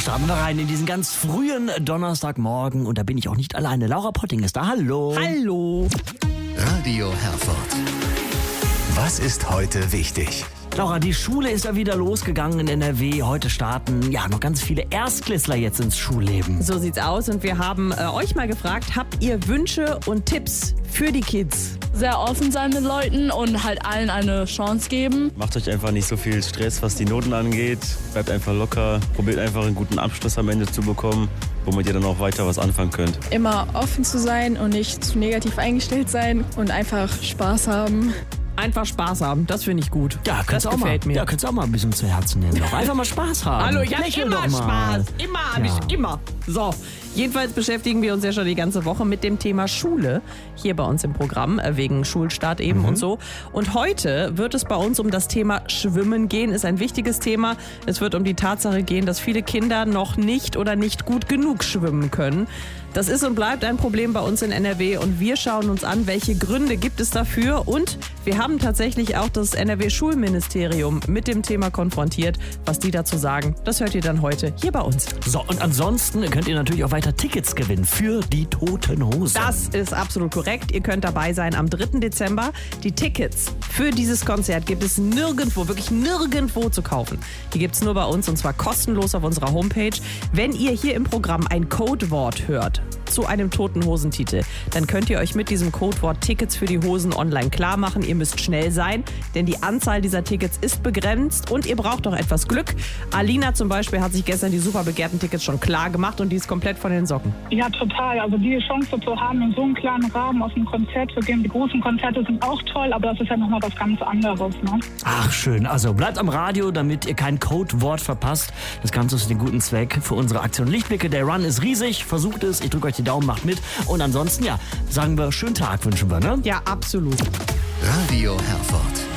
starten wir rein in diesen ganz frühen Donnerstagmorgen. Und da bin ich auch nicht alleine. Laura Potting ist da. Hallo. Hallo. Radio Herford. Was ist heute wichtig? Laura, die Schule ist ja wieder losgegangen in NRW. Heute starten ja noch ganz viele Erstklässler jetzt ins Schulleben. So sieht's aus und wir haben euch mal gefragt, habt ihr Wünsche und Tipps für die Kids? Sehr offen sein mit Leuten und halt allen eine Chance geben. Macht euch einfach nicht so viel Stress, was die Noten angeht. Bleibt einfach locker. Probiert einfach einen guten Abschluss am Ende zu bekommen, womit ihr dann auch weiter was anfangen könnt. Immer offen zu sein und nicht zu negativ eingestellt sein und einfach Spaß haben. Einfach Spaß haben, das finde ich gut. Ja, das gefällt mir. Ja, könntest du auch mal ein bisschen zu Herzen nehmen. Doch. Einfach mal Spaß haben. Hallo, ich habe Lächel immer doch mal. Spaß. Immer habe ich, immer. So, jedenfalls beschäftigen wir uns ja schon die ganze Woche mit dem Thema Schule. Hier bei uns im Programm, wegen Schulstart eben und so. Und heute wird es bei uns um das Thema Schwimmen gehen. Ist ein wichtiges Thema. Es wird um die Tatsache gehen, dass viele Kinder noch nicht oder nicht gut genug schwimmen können. Das ist und bleibt ein Problem bei uns in NRW und wir schauen uns an, welche Gründe gibt es dafür. Und wir haben tatsächlich auch das NRW-Schulministerium mit dem Thema konfrontiert. Was die dazu sagen, das hört ihr dann heute hier bei uns. So, und ansonsten könnt ihr natürlich auch weiter Tickets gewinnen für die Toten Hosen. Das ist absolut korrekt. Ihr könnt dabei sein am 3. Dezember. Die Tickets für dieses Konzert gibt es nirgendwo, wirklich nirgendwo zu kaufen. Die gibt es nur bei uns und zwar kostenlos auf unserer Homepage. Wenn ihr hier im Programm ein Codewort hört zu einem Toten Hosentitel, dann könnt ihr euch mit diesem Codewort Tickets für die Hosen online klar machen. Ihr müsst schnell sein, denn die Anzahl dieser Tickets ist begrenzt und ihr braucht auch etwas Glück. Alina zum Beispiel hat sich gestern die super begehrten Tickets schon klar gemacht und die ist komplett von den Socken. Ja, total. Also die Chance zu haben, in so einem kleinen Rahmen auf ein Konzert zu gehen. Die großen Konzerte sind auch toll, aber das ist ja nochmal was ganz anderes. Ne? Ach, schön. Also bleibt am Radio, damit ihr kein Codewort verpasst. Das Ganze ist den guten Zweck für unsere Aktion Lichtblicke. Der Run ist riesig. Versucht es. Ich drücke euch die Daumen, macht mit. Und ansonsten, ja, sagen wir, schönen Tag wünschen wir, ne? Ja, absolut. Radio Herford.